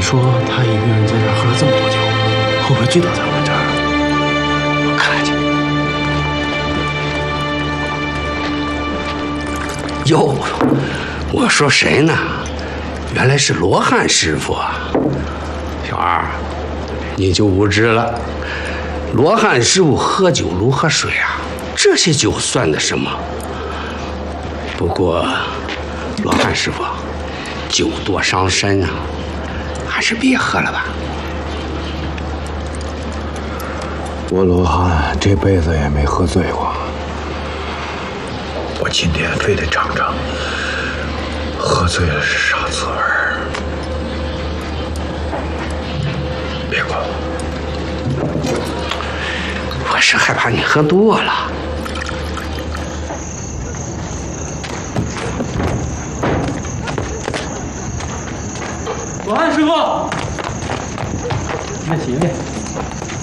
说他一个人在这儿喝了这么多酒，会不会醉倒在我们这儿？我看看去。 哟，我说谁呢？原来是罗汉师傅啊！小二，你就无知了。罗汉师傅喝酒如喝水啊，这些酒算得什么？不过，罗汉师傅，酒多伤身啊，还是别喝了吧。 我罗汉这辈子也没喝醉过，我今天非得尝尝喝醉了是啥滋味儿。别管我， 我是害怕你喝多了。 罗汉师傅，你看行嘞。